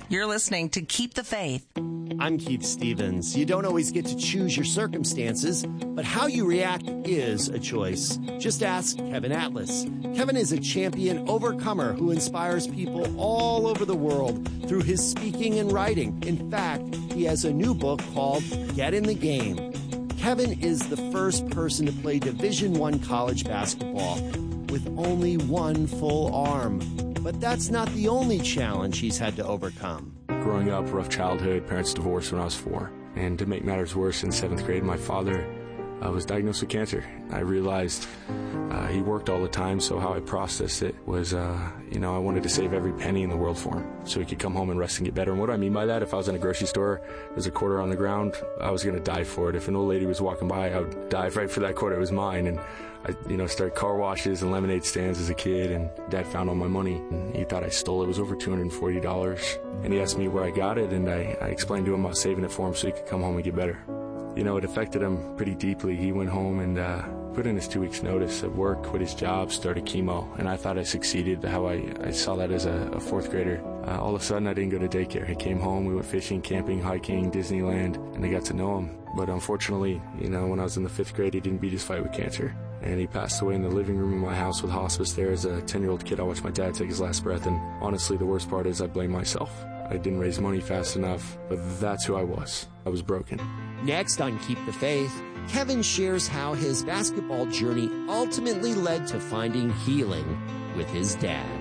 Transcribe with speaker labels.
Speaker 1: You're listening to Keep the Faith.
Speaker 2: I'm Keith Stevens. You don't always get to choose your circumstances, but how you react is a choice. Just ask Kevin Atlas. Kevin is a champion overcomer who inspires people all over the world through his speaking and writing. In fact, he has a new book called Get in the Game. Kevin is the first person to play Division I college basketball with only one full arm. But that's not the only challenge he's had to overcome.
Speaker 3: Growing up, rough childhood, parents divorced when I was 4. And to make matters worse, in 7th grade, my father was diagnosed with cancer. I realized he worked all the time, so how I processed it was, I wanted to save every penny in the world for him so he could come home and rest and get better. And what do I mean by that? If I was in a grocery store, there's a quarter on the ground, I was going to die for it. If an old lady was walking by, I would dive right for that quarter. It was mine. And I started car washes and lemonade stands as a kid, and Dad found all my money. And he thought I stole it. It was over $240. And he asked me where I got it, and I explained to him about saving it for him so he could come home and get better. It affected him pretty deeply. He went home and put in his 2 weeks' notice at work, quit his job, started chemo. And I thought I succeeded, how I saw that as a 4th grader. All of a sudden, I didn't go to daycare. He came home, we went fishing, camping, hiking, Disneyland, and I got to know him. But unfortunately, when I was in the 5th grade, he didn't beat his fight with cancer. And he passed away in the living room of my house with hospice there. As a 10-year-old kid, I watched my dad take his last breath. And honestly, the worst part is I blame myself. I didn't raise money fast enough, but that's who I was. I was broken.
Speaker 2: Next on Keep the Faith, Kevin shares how his basketball journey ultimately led to finding healing with his dad.